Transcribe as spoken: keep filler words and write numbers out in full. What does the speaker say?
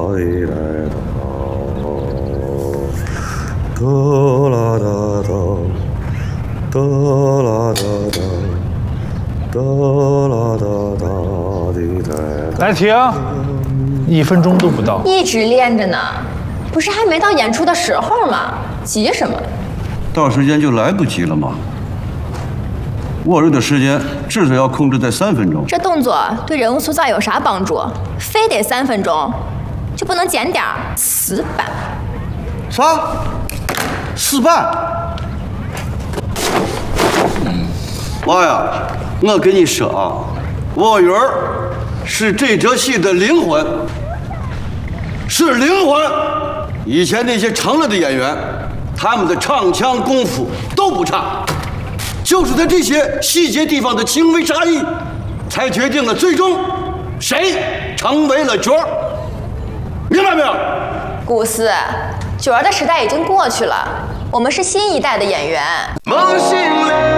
来停，一分钟都不到。 一直练着呢，不是还没到演出的时候吗？急什么？ 到时间就来不及了吗？握肉的时间至少要控制在三分钟。 这动作对人物塑造有啥帮助？非得三分钟，就不能减点儿死板？ 啥？死板？妈呀！我跟你说啊，王源是这出戏的灵魂，是灵魂。以前那些成了的演员，他们的唱腔功夫都不差，就是在这些细节地方的轻微差异，才决定了最终谁成为了角儿。明白没有？ 古斯，角儿的时代已经过去了，我们是新一代的演员。 梦醒了。